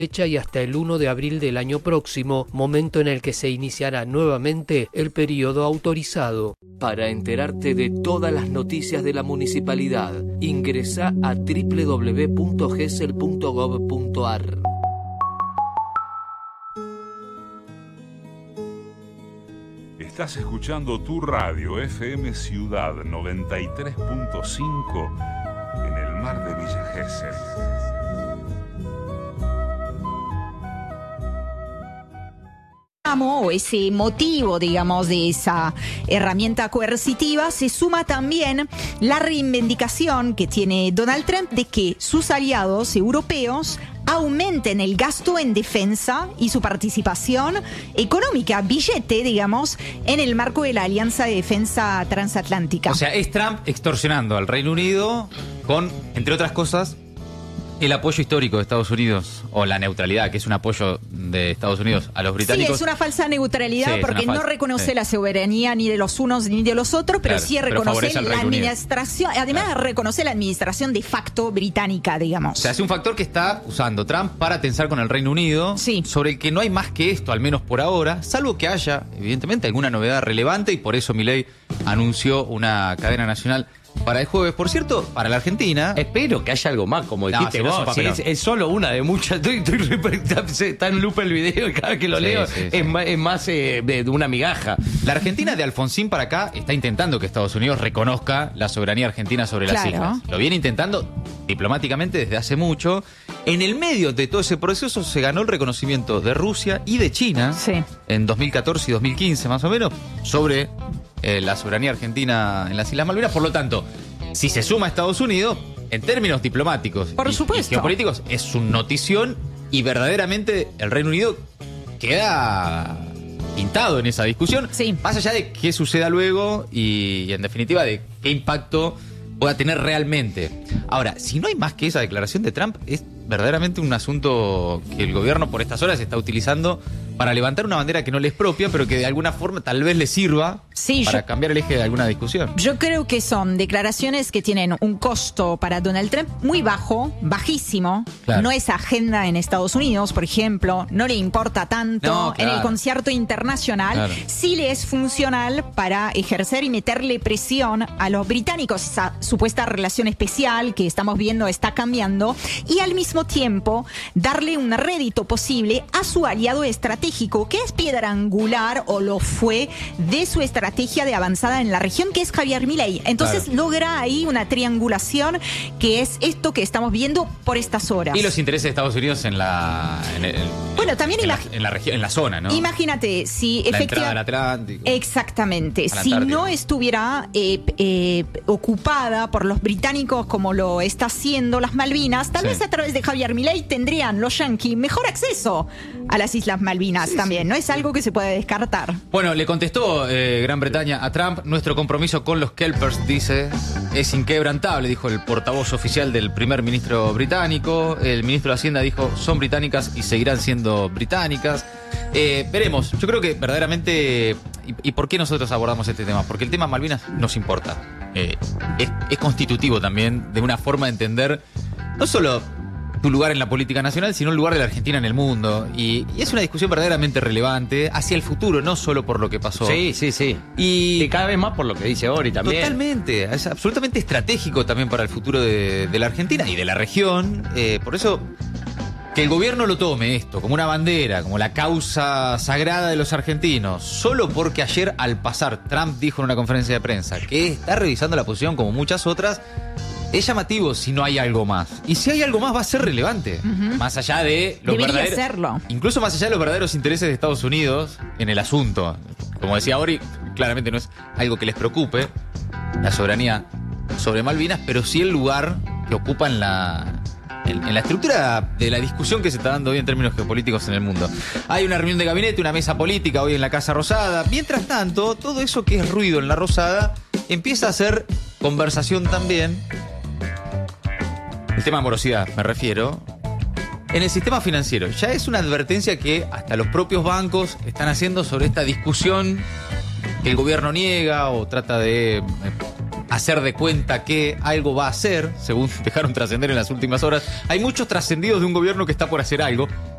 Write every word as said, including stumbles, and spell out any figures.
fecha y hasta el uno de abril del año próximo, momento en el que se iniciará nuevamente el periodo autorizado. Para enterarte de todas las noticias de la municipalidad, ingresa a doble u doble u doble u punto gesell punto gov punto a r. Estás escuchando tu radio F M Ciudad noventa y tres punto cinco en el mar de Villa Gesell. O ese motivo, digamos, de esa herramienta coercitiva, se suma también la reivindicación que tiene Donald Trump de que sus aliados europeos aumenten el gasto en defensa y su participación económica, billete, digamos, en el marco de la Alianza de Defensa Transatlántica. O sea, es Trump extorsionando al Reino Unido con, entre otras cosas, el apoyo histórico de Estados Unidos, o la neutralidad, que es un apoyo de Estados Unidos a los británicos. Sí, es una falsa neutralidad, sí, porque no reconoce sí. la soberanía ni de los unos ni de los otros, pero claro, sí reconoce la administración, además claro. reconoce la administración de facto británica, digamos. O sea, es un factor que está usando Trump para tensar con el Reino Unido, sí. sobre el que no hay más que esto, al menos por ahora, salvo que haya, evidentemente, alguna novedad relevante, y por eso Milei anunció una cadena nacional para el jueves. Por cierto, para la Argentina... Espero que haya algo más, como dijiste no, si vos. Si es, es solo una de muchas. Estoy, estoy, está en loop el video y cada vez que lo sí, leo sí, es, sí. más, es más eh, de, de una migaja. La Argentina de Alfonsín para acá está intentando que Estados Unidos reconozca la soberanía argentina sobre claro. las islas. Lo viene intentando diplomáticamente desde hace mucho. En el medio de todo ese proceso se ganó el reconocimiento de Rusia y de China sí. en dos mil catorce y dos mil quince más o menos sobre... Eh, la soberanía argentina en las Islas Malvinas. Por lo tanto, si se suma a Estados Unidos, en términos diplomáticos Por y, supuesto. y geopolíticos, es un notición, y verdaderamente el Reino Unido queda pintado en esa discusión, sí. más allá de qué suceda luego y, y en definitiva de qué impacto pueda tener realmente. Ahora, si no hay más que esa declaración de Trump, es verdaderamente un asunto que el gobierno por estas horas está utilizando para levantar una bandera que no le es propia, pero que de alguna forma tal vez le sirva sí, para yo, cambiar el eje de alguna discusión. Yo creo que son declaraciones que tienen un costo para Donald Trump muy bajo, bajísimo. Claro. No es agenda en Estados Unidos, por ejemplo. No le importa tanto no, claro. en el concierto internacional. Claro. Sí le es funcional para ejercer y meterle presión a los británicos. Esa supuesta relación especial que estamos viendo está cambiando. Y al mismo tiempo darle un rédito posible a su aliado estratégico, que es piedra angular, o lo fue, de su estrategia de avanzada en la región, que es Javier Milei. Entonces claro. logra ahí una triangulación, que es esto que estamos viendo por estas horas. Y los intereses de Estados Unidos en la... En el, bueno, también en, la, en la región, en la zona, ¿no? Imagínate, si efectivamente... La entrada al Atlántico. Exactamente. Si no estuviera eh, eh, ocupada por los británicos como lo está haciendo las Malvinas, tal sí. vez a través de Javier Milei tendrían los yanquis mejor acceso a las Islas Malvinas. Sí, también, sí. no es algo que se puede descartar. Bueno, le contestó eh, Gran Bretaña a Trump: nuestro compromiso con los Kelpers, dice, es inquebrantable, dijo el portavoz oficial del primer ministro británico. El ministro de Hacienda dijo: son británicas y seguirán siendo británicas. Eh, veremos, yo creo que verdaderamente... ¿Y, y por qué nosotros abordamos este tema? Porque el tema Malvinas nos importa. Eh, es, es constitutivo también de una forma de entender no solo tu lugar en la política nacional, sino el lugar de la Argentina en el mundo. Y, y es una discusión verdaderamente relevante hacia el futuro, no solo por lo que pasó. Sí, sí, sí. Y, y cada vez más por lo que dice Ori también. Totalmente. Es absolutamente estratégico también para el futuro de, de la Argentina y de la región. Eh, por eso, que el gobierno lo tome esto como una bandera, como la causa sagrada de los argentinos, solo porque ayer al pasar Trump dijo en una conferencia de prensa que está revisando la posición como muchas otras, es llamativo si no hay algo más. Y si hay algo más va a ser relevante. Uh-huh. Más allá de los Debería verdaderos... serlo. Incluso más allá de los verdaderos intereses de Estados Unidos en el asunto. Como decía Ori, claramente no es algo que les preocupe, la soberanía sobre Malvinas, pero sí el lugar que ocupa en la... En, en la estructura de la discusión que se está dando hoy en términos geopolíticos en el mundo. Hay una reunión de gabinete, una mesa política hoy en la Casa Rosada. Mientras tanto, todo eso que es ruido en la Rosada empieza a ser conversación también. El tema morosidad, me refiero. En el sistema financiero. Ya es una advertencia que hasta los propios bancos están haciendo sobre esta discusión que el gobierno niega o trata de hacer de cuenta que algo va a hacer, según dejaron trascender en las últimas horas. Hay muchos trascendidos de un gobierno que está por hacer algo.